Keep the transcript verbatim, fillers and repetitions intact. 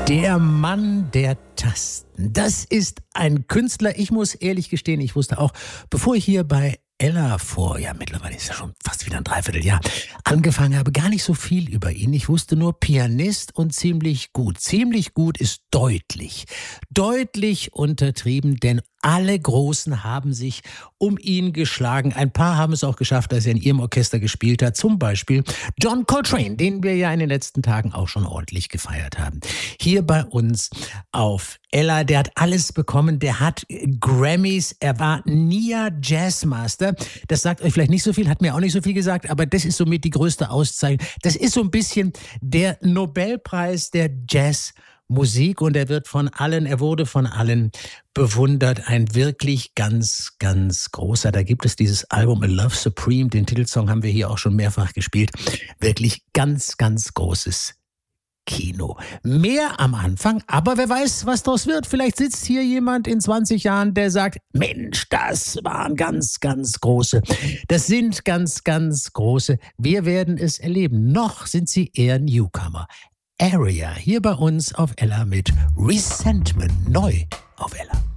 Der Mann der Tasten. Das ist ein Künstler. Ich muss ehrlich gestehen, ich wusste auch, bevor ich hier bei Ella vor, ja mittlerweile ist ja schon fast wieder ein Dreivierteljahr, angefangen habe, gar nicht so viel über ihn. Ich wusste nur Pianist und ziemlich gut. Ziemlich gut ist deutlich. Deutlich untertrieben, denn alle Großen haben sich um ihn geschlagen. Ein paar haben es auch geschafft, dass er in ihrem Orchester gespielt hat. Zum Beispiel John Coltrane, den wir ja in den letzten Tagen auch schon ordentlich gefeiert haben. Hier bei uns auf Ella, der hat alles bekommen. Der hat Grammys. Er war N I A Jazzmaster. Das sagt euch vielleicht nicht so viel, hat mir auch nicht so viel gesagt, aber das ist somit die größte Auszeichnung. Das ist so ein bisschen der Nobelpreis der Jazzmusik und er wird von allen, er wurde von allen bewundert. Ein wirklich ganz, ganz großer. Da gibt es dieses Album A Love Supreme, den Titelsong haben wir hier auch schon mehrfach gespielt. Wirklich ganz, ganz großes Kino. Mehr am Anfang, aber wer weiß, was daraus wird. Vielleicht sitzt hier jemand in zwanzig Jahren, der sagt, Mensch, das waren ganz, ganz große. Das sind ganz, ganz große. Wir werden es erleben. Noch sind sie eher Newcomer. Area, hier bei uns auf Ella mit Resentment, neu auf Ella.